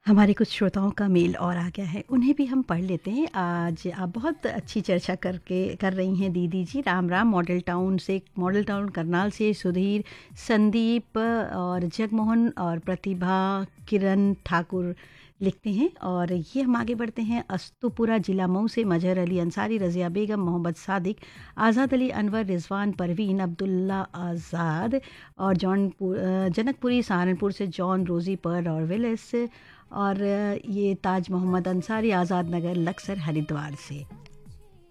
हमारे कुछ श्रोताओं का मेल और आ गया है, उन्हें भी हम पढ़ लेते हैं। आज आप बहुत अच्छी चर्चा कर रही हैं दीदी जी। राम राम। मॉडल टाउन करनाल से सुधीर, संदीप और जगमोहन और प्रतिभा, किरण ठाकुर लिखते हैं। और ये हम आगे बढ़ते हैं। अस्तुपुरा जिला मऊ से मजहर अली अंसारी, रज़िया बेगम, मोहम्मद सादिक, आज़ाद अली अनवर, रिजवान परवीन, अब्दुल्ला आज़ाद और जनकपुरी सहारनपुर से जॉन, रोज़ी पर और विलिस। और ये ताज मोहम्मद अंसारी, आज़ाद नगर लक्सर हरिद्वार से।